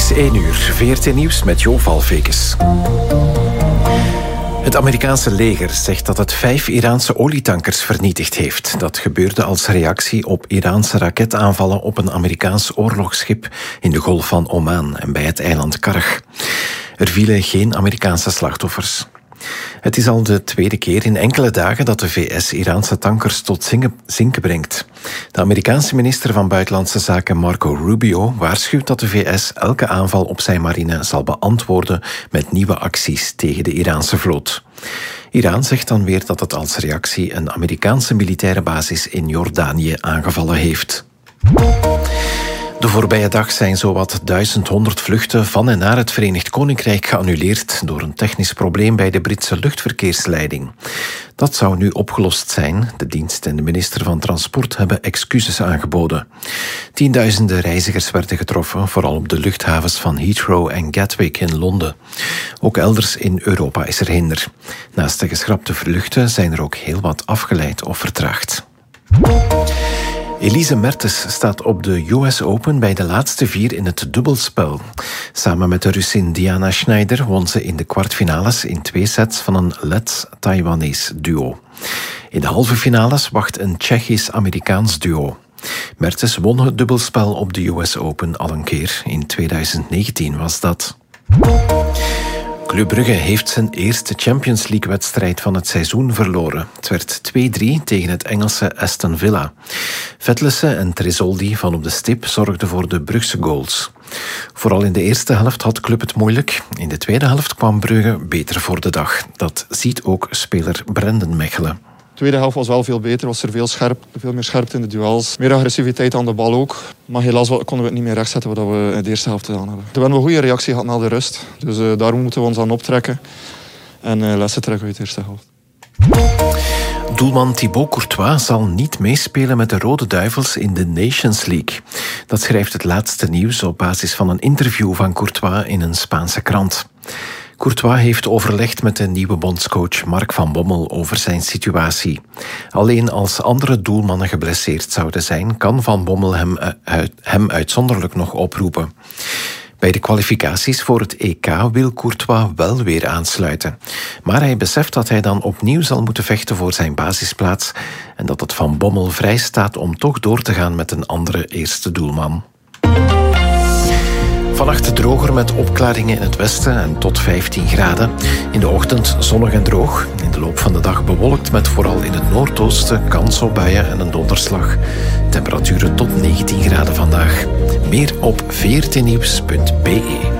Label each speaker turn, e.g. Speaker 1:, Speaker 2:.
Speaker 1: is 1 uur. VRT Nieuws met Jo Valvekes. Het Amerikaanse leger zegt dat het 5 Iraanse olietankers vernietigd heeft. Dat gebeurde als reactie op Iraanse raketaanvallen op een Amerikaans oorlogsschip in de Golf van Oman en bij het eiland Karg. Er vielen geen Amerikaanse slachtoffers. Het is al de tweede keer in enkele dagen dat de VS Iraanse tankers tot zinken brengt. De Amerikaanse minister van Buitenlandse Zaken Marco Rubio waarschuwt dat de VS elke aanval op zijn marine zal beantwoorden met nieuwe acties tegen de Iraanse vloot. Iran zegt dan weer dat het als reactie een Amerikaanse militaire basis in Jordanië aangevallen heeft. De voorbije dag zijn zowat 1100 vluchten van en naar het Verenigd Koninkrijk geannuleerd door een technisch probleem bij de Britse luchtverkeersleiding. Dat zou nu opgelost zijn. De dienst en de minister van Transport hebben excuses aangeboden. Tienduizenden reizigers werden getroffen, vooral op de luchthavens van Heathrow en Gatwick in Londen. Ook elders in Europa is er hinder. Naast de geschrapte vluchten zijn er ook heel wat afgeleid of vertraagd. Elise Mertens staat op de US Open bij de laatste 4 in het dubbelspel. Samen met de Russin Diana Schneider won ze in de kwartfinales in 2 sets van een Lets-Taiwanese duo. In de halve finales wacht een Tsjechisch-Amerikaans duo. Mertens won het dubbelspel op de US Open al een keer. In 2019 was dat. Club Brugge heeft zijn eerste Champions League-wedstrijd van het seizoen verloren. Het werd 2-3 tegen het Engelse Aston Villa. Vetlesen en Tresoldi van op de stip zorgden voor de Brugse goals. Vooral in de eerste helft had Club het moeilijk. In de tweede helft kwam Brugge beter voor de dag. Dat ziet ook speler Brendan Mechelen.
Speaker 2: De tweede helft was wel veel beter, was er veel meer scherpte in de duels. Meer agressiviteit aan de bal ook. Maar helaas konden we het niet meer rechtzetten wat we in de eerste helft gedaan hebben. We hebben een goede reactie gehad na de rust. Dus daar moeten we ons aan optrekken. En lessen trekken uit de eerste helft.
Speaker 1: Doelman Thibaut Courtois zal niet meespelen met de Rode Duivels in de Nations League. Dat schrijft het laatste nieuws op basis van een interview van Courtois in een Spaanse krant. Courtois heeft overlegd met de nieuwe bondscoach Mark van Bommel over zijn situatie. Alleen als andere doelmannen geblesseerd zouden zijn, kan Van Bommel hem uitzonderlijk nog oproepen. Bij de kwalificaties voor het EK wil Courtois wel weer aansluiten. Maar hij beseft dat hij dan opnieuw zal moeten vechten voor zijn basisplaats en dat het Van Bommel vrij staat om toch door te gaan met een andere eerste doelman. Vannacht droger met opklaringen in het westen en tot 15 graden. In de ochtend zonnig en droog. In de loop van de dag bewolkt met vooral in het noordoosten kans op buien en een donderslag. Temperaturen tot 19 graden vandaag. Meer op vrtnieuws.be.